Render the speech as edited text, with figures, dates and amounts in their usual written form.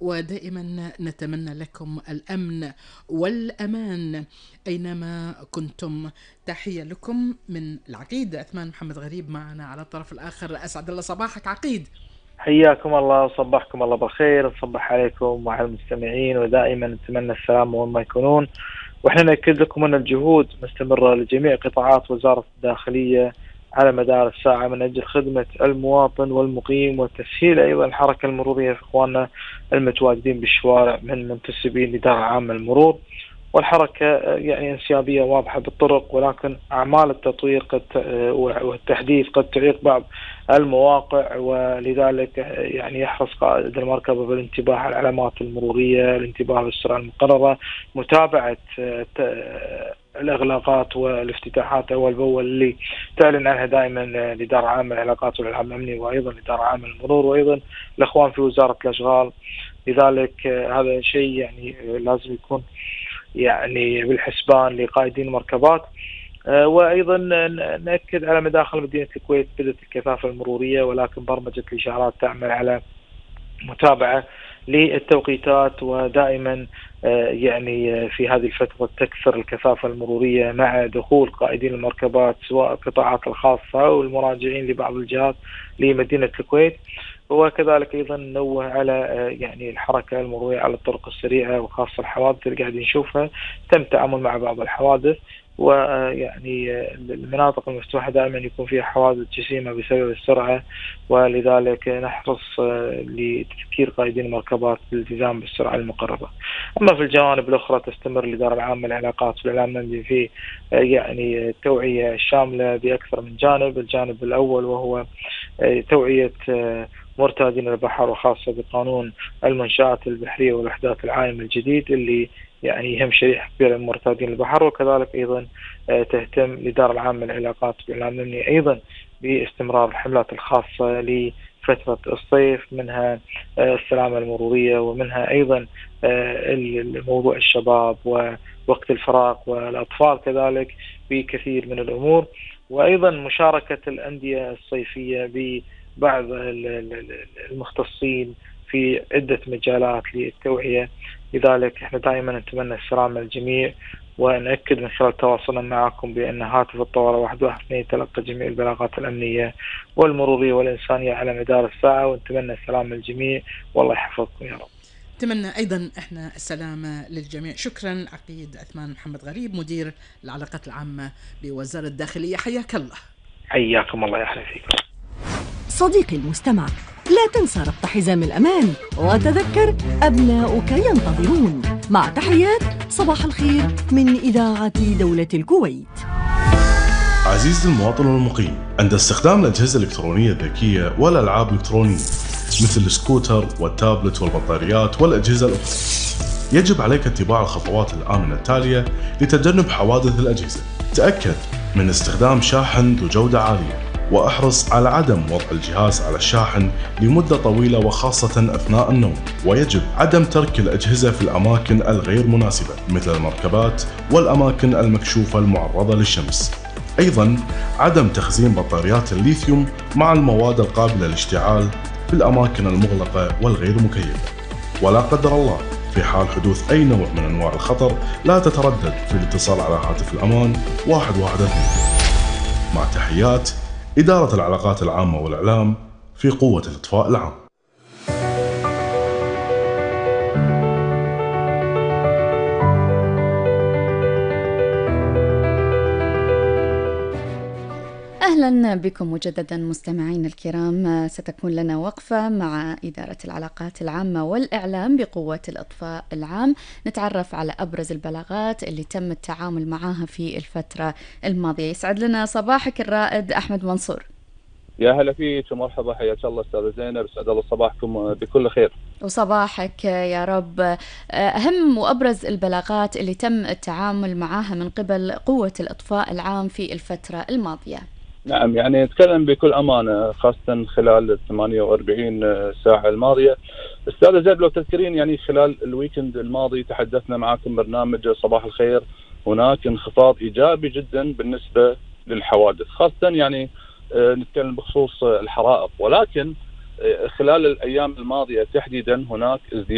ودائما نتمنى لكم الأمن والأمان أينما كنتم. تحية لكم من العقيد عثمان محمد غريب معنا على الطرف الآخر. أسعد الله صباحك عقيد. حياكم الله وصبحكم الله بالخير، نصبح عليكم وعلى المستمعين، ودائما نتمنى السلام وين ما يكونون. واحنا نأكد لكم ان الجهود مستمرة لجميع قطاعات وزارة الداخلية على مدار الساعة من اجل خدمة المواطن والمقيم وتسهيل ايضا الحركة المرورية في اخواننا المتواجدين بالشوارع من منتسبين لإدارة عامة المرور. والحركة يعني انسيابية واضحة بالطرق، ولكن أعمال التطوير والتحديث قد تعيق بعض المواقع، ولذلك يعني يحرص قائد المركبة بالانتباه على العلامات المرورية، الانتباه بالسرعة المقررة، متابعة الإغلاقات والافتتاحات أول بأول اللي تعلن عنها دائما الإدارة العامة للعلاقات والإعلام الأمني، وأيضا الإدارة العامة للمرور، وأيضا الأخوان في وزارة الأشغال. لذلك هذا شيء يعني لازم يكون يعني بالحسبان لقائدين المركبات. وايضا ناكد على مداخل مدينه الكويت بدات الكثافه المروريه، ولكن برمجه الاشارات تعمل على متابعه للتوقيتات، ودائما يعني في هذه الفتره تكثر الكثافه المروريه مع دخول قائدين المركبات سواء القطاعات الخاصه او المراجعين لبعض الجهات لمدينه الكويت. وكذلك ايضا ننوه على يعني الحركه المروريه على الطرق السريعه، وخاصه الحوادث اللي قاعدين نشوفها. تم التعامل مع بعض الحوادث، ويعني المناطق المفتوحه دائما يكون فيها حوادث جسيمه بسبب السرعه، ولذلك نحرص لتذكير قائدين المركبات بالالتزام بالسرعه المقرره. اما في الجوانب الاخرى تستمر الاداره العامه للعلاقات والاعلام الامني في يعني التوعيه الشامله باكثر من جانب. الجانب الاول وهو توعيه مرتادين البحر، وخاصة بقانون المنشآت البحرية والوحدات العائمة الجديد اللي يعني يهم شريحة كبيرة من مرتادين البحر. وكذلك أيضا تهتم الإدارة العامة للعلاقات والإعلام الأمني أيضا باستمرار الحملات الخاصة لفترة الصيف، منها السلامة المرورية، ومنها أيضا موضوع الشباب ووقت الفراغ والأطفال كذلك بكثير من الأمور. وأيضا مشاركة الأندية الصيفية بعض المختصين في عدة مجالات للتوعية. لذلك احنا دائما نتمنى السلامة للجميع، ونأكد من خلال تواصلنا معكم بأن هاتف الطوارئ 112 يتلقى جميع البلاغات الأمنية والمرورية والإنسانية على مدار الساعة، ونتمنى السلامة للجميع والله يحفظكم يا رب. نتمنى أيضا إحنا السلامة للجميع. شكرا عقيد عثمان محمد غريب مدير العلاقات العامة بوزارة الداخلية، حياك الله. حياكم الله، يحيي فيكم. صديقي المستمع، لا تنسى ربط حزام الأمان، وتذكر أبناؤك ينتظرون. مع تحيات صباح الخير من إذاعة دولة الكويت. عزيزي المواطن والمقيم، عند استخدام الأجهزة الإلكترونية الذكية والألعاب الإلكترونية مثل السكوتر والتابلت والبطاريات والأجهزة الأخرى، يجب عليك اتباع الخطوات الآمنة التالية لتجنب حوادث الأجهزة. تأكد من استخدام شاحن ذو جودة عالية، واحرص على عدم وضع الجهاز على الشاحن لمدة طويلة وخاصة أثناء النوم. ويجب عدم ترك الأجهزة في الأماكن الغير مناسبة مثل المركبات والأماكن المكشوفة المعرضة للشمس. أيضا عدم تخزين بطاريات الليثيوم مع المواد القابلة للاشتعال في الأماكن المغلقة والغير مكيفة. ولا قدر الله في حال حدوث أي نوع من أنواع الخطر لا تتردد في الاتصال على هاتف الأمان 112. مع تحيات إدارة العلاقات العامة والإعلام في قوة الإطفاء العام. أهلا بكم مجددا مستمعين الكرام. ستكون لنا وقفة مع إدارة العلاقات العامة والإعلام بقوة الإطفاء العام، نتعرف على أبرز البلاغات اللي تم التعامل معها في الفترة الماضية. يسعد لنا صباحك الرائد أحمد منصور. يا هلا فيك ومرحبا، حياك الله أستاذة زينب، سعد الله صباحكم بكل خير. وصباحك يا رب. أهم وأبرز البلاغات اللي تم التعامل معها من قبل قوة الإطفاء العام في الفترة الماضية. نعم، يعني نتكلم بكل أمانة خاصة خلال 48 ساعة الماضية. أستاذة زينب لو تذكرين يعني خلال الويكند الماضي تحدثنا معكم برنامج صباح الخير، هناك انخفاض إيجابي جدا بالنسبة للحوادث، خاصة يعني نتكلم بخصوص الحرائق، ولكن خلال الأيام الماضية تحديدا هناك ازدياد